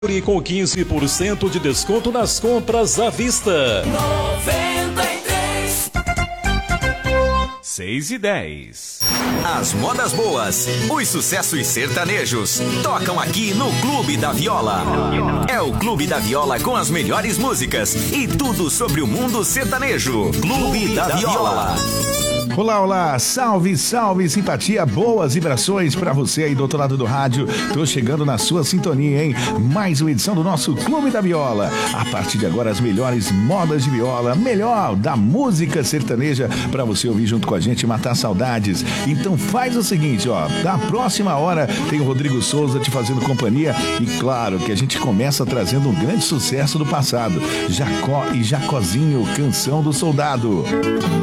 E com 15% de desconto nas compras à vista. 93. 6:10. As modas boas, os sucessos sertanejos, tocam aqui no Clube da Viola. É o Clube da Viola com as melhores músicas e tudo sobre o mundo sertanejo. Clube da Viola. Olá, olá, salve, salve, simpatia, boas vibrações pra você aí do outro lado do rádio. Tô chegando na sua sintonia, hein? Mais uma edição do nosso Clube da Viola. A partir de agora, as melhores modas de viola, melhor da música sertaneja pra você ouvir junto com a gente e matar saudades. Então faz o seguinte, ó, da próxima hora tem o Rodrigo Souza te fazendo companhia e claro que a gente começa trazendo um grande sucesso do passado, Jacó e Jacozinho, Canção do Soldado.